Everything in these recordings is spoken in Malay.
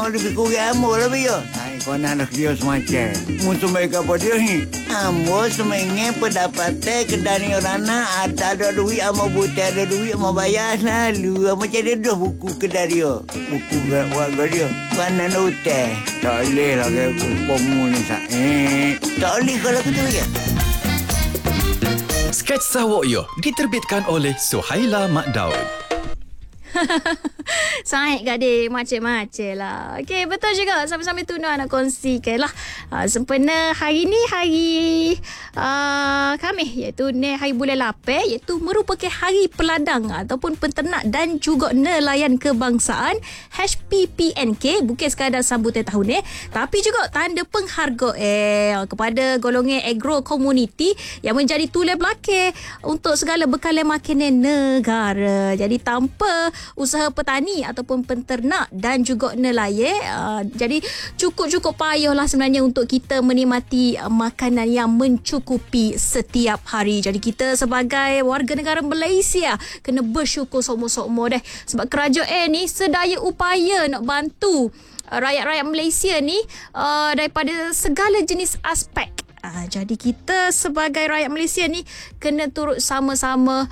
lebih kurang ambo lah biar. Hai, kau nak dia semacam. Musuh mereka apa dia ni? Ambo semengen pendapatan kedai orang nak ada duit, ambo buta ada duit, ambo bayar selalu. Ambo cari dah buku kedai dia. Buku warga dia. Mana hotel. Tak boleh lah ke kumpul ni sah. Tak boleh kalau kita ya. Sketsa Wokyo diterbitkan oleh Suhaila Mak Daud. Sahih gadis macam-macam lah. Okey, betul juga. Sambil-sambil tu nak kongsikan lah. Sempena hari ni hari Khamis, iaitu hari bulan 8, iaitu merupakan hari peladang ataupun penternak dan juga nelayan kebangsaan HPPNK. Bukan sekadar sambutan tahun tapi juga tanda penghargaan kepada golongan agro community yang menjadi tulang belakang untuk segala bekalan makanan negara. Jadi tanpa usaha petani ataupun penternak dan juga nelayan, jadi cukup payahlah sebenarnya untuk kita menikmati makanan yang mencukupi setiap hari. Jadi kita sebagai warga negara Malaysia kena bersyukur semua-semua sebab kerajaan ni sedaya upaya nak bantu rakyat-rakyat Malaysia ni daripada segala jenis aspek. Jadi kita sebagai rakyat Malaysia ni kena turut sama-sama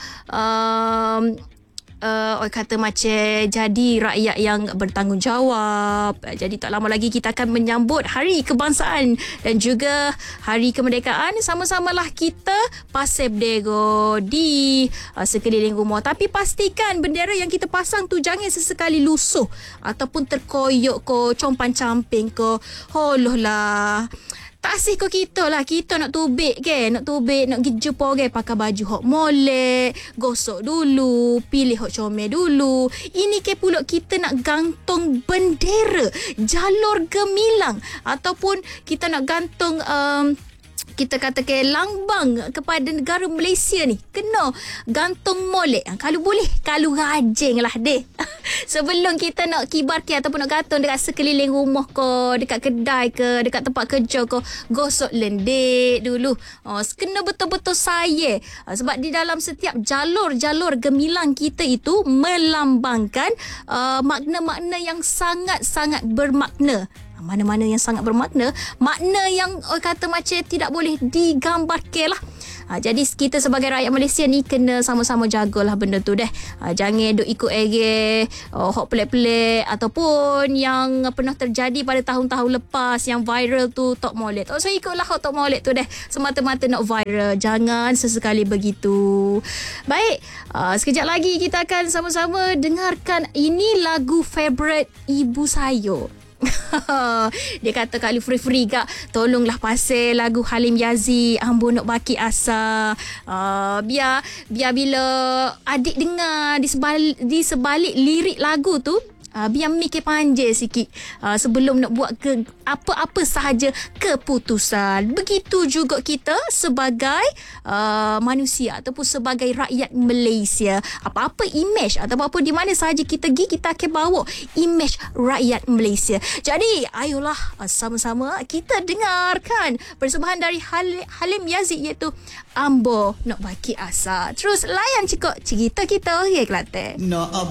orang kata macam jadi rakyat yang bertanggungjawab. Jadi tak lama lagi kita akan menyambut Hari Kebangsaan dan juga Hari Kemerdekaan. Sama-samalah kita pasang bendera di sekeliling rumah. Tapi pastikan bendera yang kita pasang tu jangan sesekali lusuh ataupun terkoyok ke, compan-camping ke. Holoh lah. Tak sih kau kita lah. Kita nak tubik ke? Nak pergi jumpa orang pakai baju hok molek, gosok dulu, pilih hok comel dulu. Ini ke pula kita nak gantung bendera jalur gemilang ataupun kita nak gantung kita katakan lambang kepada negara Malaysia ni. Kena gantung molek. Kalau boleh, kalau rajin lah deh. Sebelum kita nak kibarkan ataupun nak gantung dekat sekeliling rumah ke, dekat kedai ke, dekat tempat kerja ke, gosok lendik dulu. Kena betul-betul saya. Sebab di dalam setiap jalur-jalur gemilang kita itu melambangkan makna-makna yang sangat-sangat bermakna. Mana-mana yang sangat bermakna, makna yang kata macam tidak boleh digambarkan lah. Jadi kita sebagai rakyat Malaysia ni kena sama-sama jagalah benda tu jangan duk ikut hok pelik-pelik ataupun yang pernah terjadi pada tahun-tahun lepas yang viral tu tok molek. Tak usah ikutlah hok tok molek tu semata-mata nak viral. Jangan sesekali begitu. Baik, sekejap lagi kita akan sama-sama dengarkan ini lagu favourite ibu saya. Dia kata kalau free gak tolonglah pasal lagu Halim Yazid Ambo Nak Baki Asa. Biar bila adik dengar di sebalik lirik lagu tu, biar mikir panjang sikit sebelum nak buat ke apa-apa sahaja keputusan. Begitu juga kita sebagai manusia ataupun sebagai rakyat Malaysia. Apa-apa image atau apa di mana sahaja kita pergi, kita akan bawa image rakyat Malaysia. Jadi ayolah sama-sama kita dengarkan persembahan dari Halim Yazid iaitu Ambo Nak Baki Asa. Terus layan cerita kita. Okay, Kelantan.